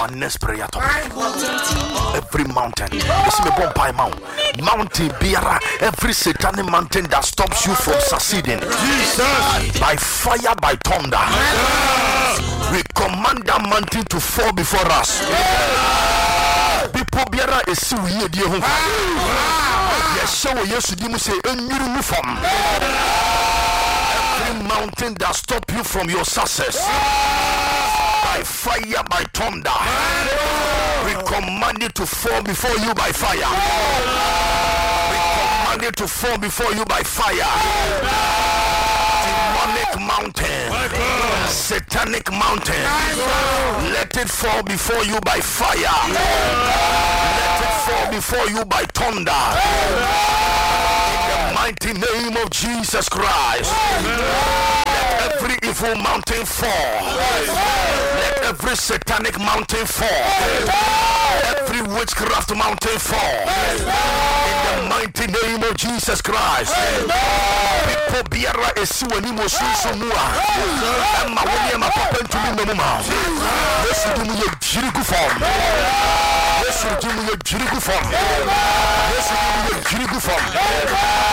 our next prayer topic. Every mountain, mountain biara, every satanic mountain that stops you from succeeding, Jesus, by fire, by thunder, we command that mountain to fall before us. People biara esi wiye die ho. Yes, so Yesu di mu say enyiru mu fam. Every mountain that stop you from your success, by fire, by thunder, we command it to fall before you by fire. We command it to fall before you by fire. Demonic mountain, satanic mountain, let it fall before you by fire. Let it fall before you by thunder. In the mighty name of Jesus Christ. Let every evil mountain fall. Let every satanic mountain fall. Every witchcraft mountain fall. In the mighty name of Jesus Christ. People biara esi wani mosusu mua. Emma wani ema papa ntumi memuma. Yesu di mu ye jirigu form. Yesu di mu ye jirigu form. Yesu di mu ye jirigu form.